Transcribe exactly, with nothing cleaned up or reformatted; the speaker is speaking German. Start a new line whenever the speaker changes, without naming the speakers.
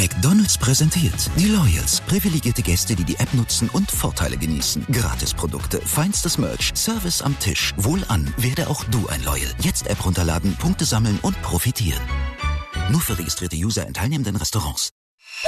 McDonald's präsentiert die Loyals. Privilegierte Gäste, die die App nutzen und Vorteile genießen. Gratisprodukte, feinstes Merch, Service am Tisch. Wohlan, werde auch du ein Loyal. Jetzt App runterladen, Punkte sammeln und profitieren. Nur für registrierte User in teilnehmenden Restaurants.